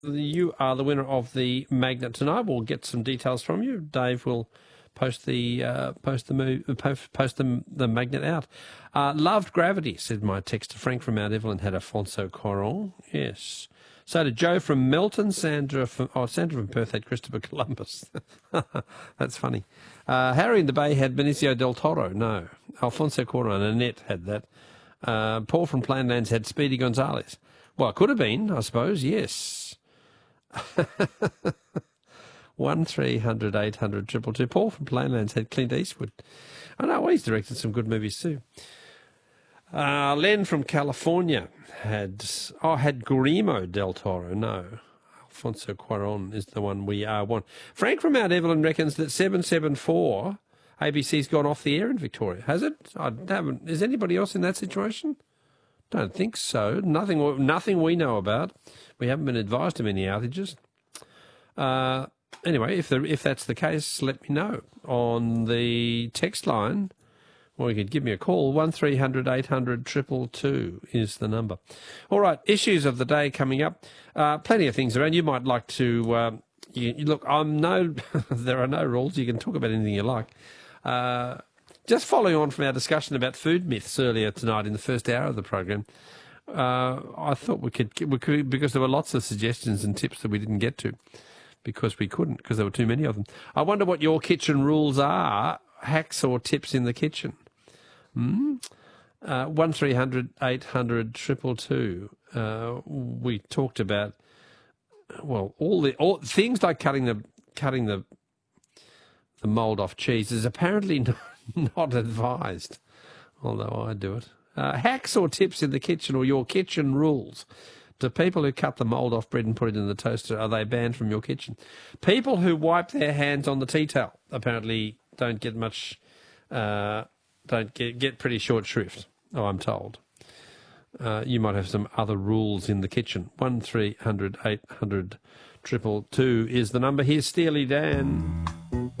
You are the winner of the magnet tonight. We'll get some details from you. Dave will post the magnet out. Loved Gravity, said my texter. Frank from Mount Evelyn had Alfonso Cuarón. Yes. So did Joe from Melton. Sandra from Perth had Christopher Columbus. That's funny. Harry in the Bay had Benicio del Toro. No. Alfonso Cuarón. Annette had that. Paul from Plainlands had Speedy Gonzales. Well, it could have been, I suppose. Yes. 1300 800 222. Paul from Plainlands had Clint Eastwood. I know, he's directed some good movies too. Len from California had Guillermo del Toro. No, Alfonso Cuarón is the one we want. Frank from Mount Evelyn reckons that 774 ABC's gone off the air in Victoria. Has it? I haven't. Is anybody else in that situation? Don't think so. Nothing we know about. We haven't been advised of any outages. Anyway, if that's the case, let me know on the text line, or you could give me a call. 1300 800 222 is the number. All right, issues of the day coming up. Plenty of things around. You might like to look. There are no rules. You can talk about anything you like. Just following on from our discussion about food myths earlier tonight in the first hour of the program, I thought we could, because there were lots of suggestions and tips that we didn't get to because we couldn't, because there were too many of them. I wonder what your kitchen rules are, hacks or tips in the kitchen. 1300 800 222. We talked about, well, all things like cutting the mould off cheese is apparently not advised, although I do it. Hacks or tips in the kitchen, or your kitchen rules. Do people who cut the mould off bread and put it in the toaster, are they banned from your kitchen? People who wipe their hands on the tea towel apparently don't get much, get pretty short shrift, I'm told. You might have some other rules in the kitchen. 1300 800 222 is the number. Here's Steely Dan.